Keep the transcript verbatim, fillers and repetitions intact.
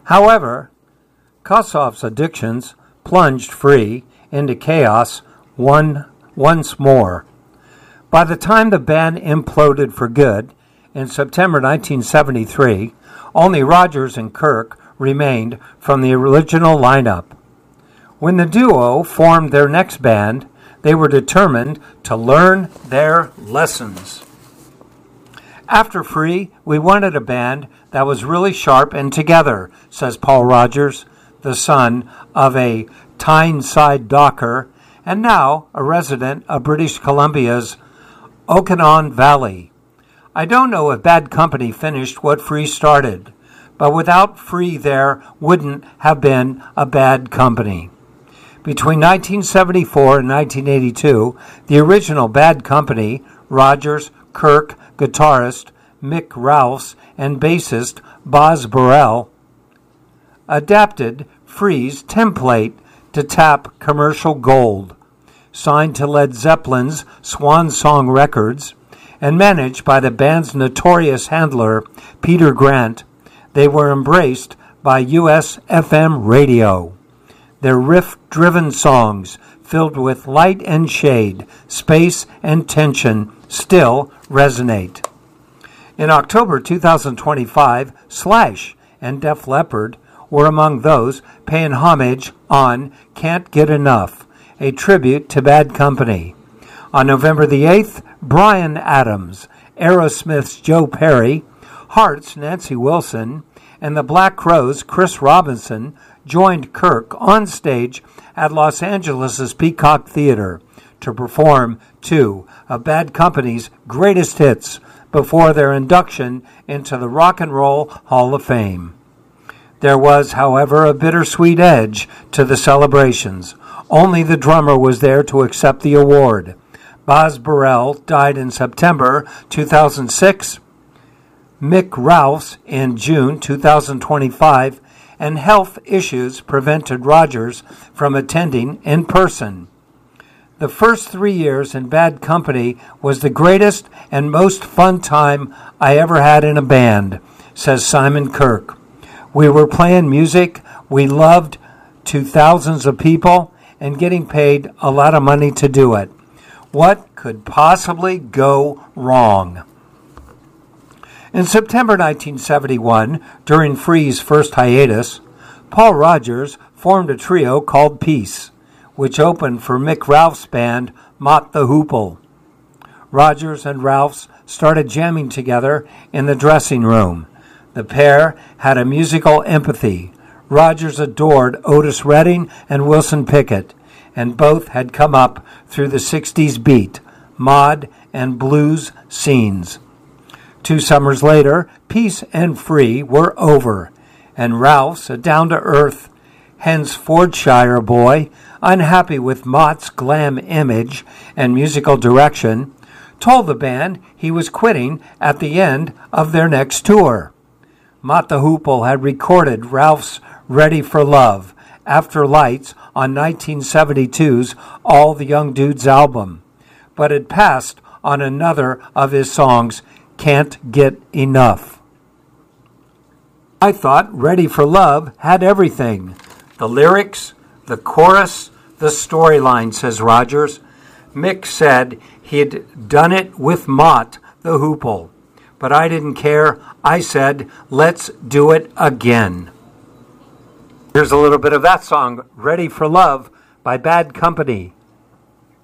However, Kossoff's addictions plunged Free into chaos one once more. By the time the band imploded for good in September nineteen seventy-three, only Rodgers and Kirk remained from the original lineup. When the duo formed their next band, they were determined to learn their lessons. After Free, we wanted a band that was really sharp and together, says Paul Rodgers, the son of a Tyneside docker and now a resident of British Columbia's Okanagan Valley. I don't know if Bad Company finished what Free started, but without Free there wouldn't have been a Bad Company. Between nineteen seventy-four and nineteen eighty-two, the original Bad Company, Rodgers, Kirk, guitarist Mick Ralphs, and bassist Boz Burrell, adapted Free's template to tap commercial gold. Signed to Led Zeppelin's Swan Song Records and managed by the band's notorious handler, Peter Grant, they were embraced by U S F M radio. Their riff-driven songs, filled with light and shade, space and tension, still resonate. In October two thousand twenty-five, Slash and Def Leppard were among those paying homage on Can't Get Enough, a tribute to Bad Company. On November the eighth, Bryan Adams, Aerosmith's Joe Perry, Heart's Nancy Wilson, and the Black Crowes' Chris Robinson joined Kirk on stage at Los Angeles' Peacock Theater to perform two of Bad Company's greatest hits before their induction into the Rock and Roll Hall of Fame. There was, however, a bittersweet edge to the celebrations. Only the drummer was there to accept the award. Boz Burrell died in September two thousand six, Mick Ralphs in June two thousand twenty-five, and health issues prevented Rodgers from attending in person. The first three years in Bad Company was the greatest and most fun time I ever had in a band, says Simon Kirk. We were playing music we loved to thousands of people and getting paid a lot of money to do it. What could possibly go wrong? In September nineteen seventy-one, during Free's first hiatus, Paul Rodgers formed a trio called Peace, which opened for Mick Ralphs' band Mott the Hoople. Rodgers and Ralphs started jamming together in the dressing room. The pair had a musical empathy. Rodgers adored Otis Redding and Wilson Pickett, and both had come up through the sixties beat, mod, and blues scenes. Two summers later, Peace and Free were over, and Ralphs, a down-to-earth, Hertfordshire boy, unhappy with Mott's glam image and musical direction, told the band he was quitting at the end of their next tour. Mott the Hoople had recorded Ralph's Ready for Love, After Lights on nineteen seventy-two's All the Young Dudes album, but had passed on another of his songs, Can't Get Enough. I thought Ready for Love had everything. The lyrics, the chorus, the storyline, says Rodgers. Mick said he'd done it with Mott the Hoople, but I didn't care. I said, let's do it again. Here's a little bit of that song, Ready for Love by Bad Company.